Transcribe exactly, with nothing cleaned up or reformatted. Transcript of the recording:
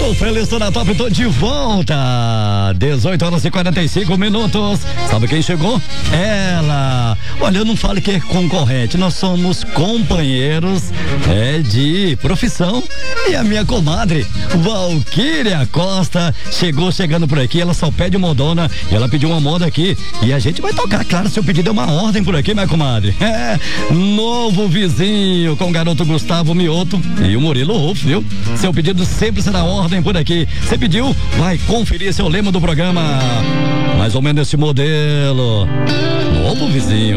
O Feliz na Top, tô de volta. dezoito horas e quarenta e cinco minutos. Sabe quem chegou? Ela. Olha, eu não falo que é concorrente, nós somos companheiros é de profissão. E a minha comadre, Valquíria Costa, chegou chegando por aqui. Ela só pede modona e ela pediu uma moda aqui. E a gente vai tocar, claro, seu pedido é uma ordem por aqui, minha comadre. É, novo vizinho com o garoto Gustavo Mioto e o Murilo Rufo, viu? Seu pedido sempre será ordem por aqui. Você pediu? Vai conferir seu lema do programa. Mais ou menos esse modelo. Novo vizinho.